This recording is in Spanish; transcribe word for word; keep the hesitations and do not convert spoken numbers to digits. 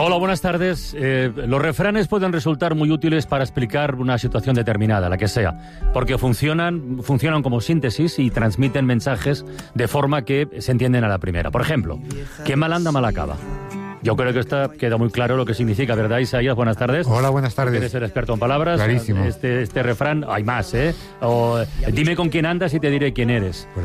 Hola, buenas tardes. Eh, los refranes pueden resultar muy útiles para explicar una situación determinada, la que sea, porque funcionan, funcionan como síntesis y transmiten mensajes de forma que se entienden a la primera. Por ejemplo, quien mal anda, mal acaba. Yo creo que está queda muy claro lo que significa, ¿verdad, Isaías? Buenas tardes. Hola, buenas tardes. Eres el experto en palabras. Clarísimo. Este, este refrán, hay más, ¿eh? O, dime con quién andas y te diré quién eres. Pues